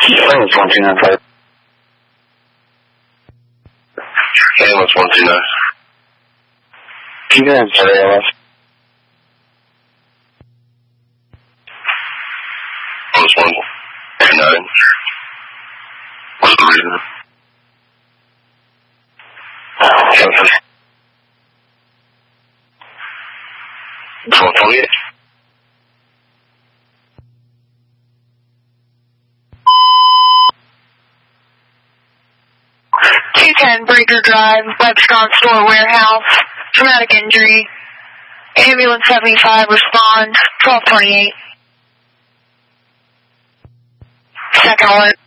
Ambulance 129. Ambulance 129. Can you answer ALS? Ambulance 129. What's the reason? Something. 1228. Breaker Drive, Webscon Store Warehouse, traumatic injury, ambulance 75, respond, 1228. Second alert.